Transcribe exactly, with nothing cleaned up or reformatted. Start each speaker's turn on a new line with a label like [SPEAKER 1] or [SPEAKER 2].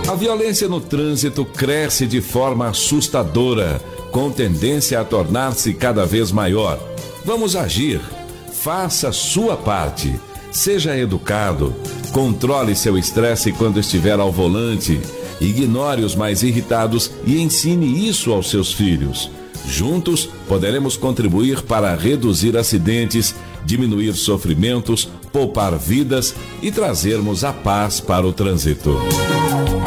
[SPEAKER 1] A violência no trânsito cresce de forma assustadora, com tendência a tornar-se cada vez maior. Vamos agir. Faça sua parte. Seja educado. Controle seu estresse quando estiver ao volante. Ignore os mais irritados e ensine isso aos seus filhos. Juntos, poderemos contribuir para reduzir acidentes, diminuir sofrimentos, poupar vidas e trazermos a paz para o trânsito.